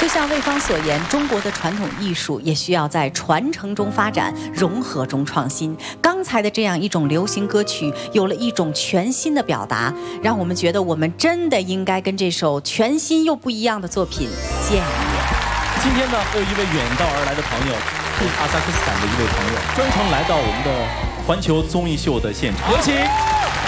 就像魏方所言，中国的传统艺术也需要在传承中发展，融合中创新。刚才的这样一种流行歌曲，有了一种全新的表达，让我们觉得我们真的应该跟这首全新又不一样的作品见一面。 今天呢，还有一位远道而来的朋友，是哈萨克斯坦的一位朋友，专程来到我们的环球综艺秀的现场，有请。